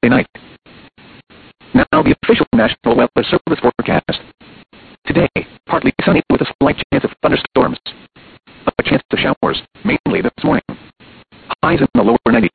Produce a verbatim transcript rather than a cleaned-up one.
Thursday night. Now the official National Weather Service forecast. Today, partly sunny with a slight chance of thunderstorms. A chance of showers, mainly this morning. Highs in the lower nineties.